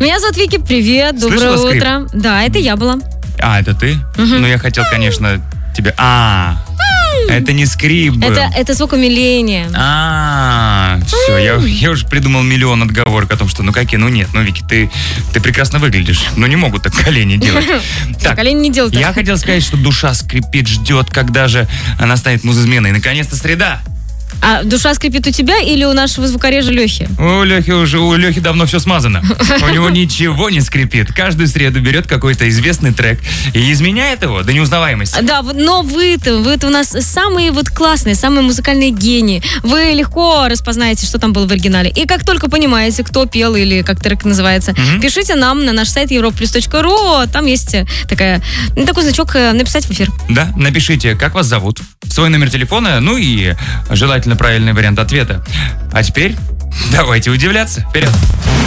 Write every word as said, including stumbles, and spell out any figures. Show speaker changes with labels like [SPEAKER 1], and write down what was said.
[SPEAKER 1] Меня зовут Вики, привет, доброе
[SPEAKER 2] Слышала скрип?
[SPEAKER 1] утро. Да, это я была.
[SPEAKER 2] А, это ты? Ну, я хотел, конечно, тебе... А, это не скрип был.
[SPEAKER 1] Это, это звук умиления.
[SPEAKER 2] А, все, я, я уже придумал миллион отговорок о том, что ну какие, ну нет, ну Вики, ты, ты прекрасно выглядишь, но не могут так колени делать. Так,
[SPEAKER 1] колени не делают.
[SPEAKER 2] я хотел сказать, что душа скрипит, ждет, когда же она станет музызменой. Наконец-то среда.
[SPEAKER 1] А душа скрипит у тебя или у нашего звукорежа Лехи?
[SPEAKER 2] У Лехи уже, у Лехи давно все смазано. У него ничего не скрипит. Каждую среду берет какой-то известный трек и изменяет его до неузнаваемости.
[SPEAKER 1] Да, но вы-то, вы-то у нас самые вот классные, самые музыкальные гении. Вы легко распознаете, что там было в оригинале. И как только понимаете, кто пел или как трек называется, mm-hmm. пишите нам на наш сайт европлюс точка ру. Там есть такая, такой значок «Написать в эфир».
[SPEAKER 2] Да, напишите, как вас зовут, свой номер телефона, ну и желательно правильный вариант ответа. А теперь давайте удивляться. Вперед!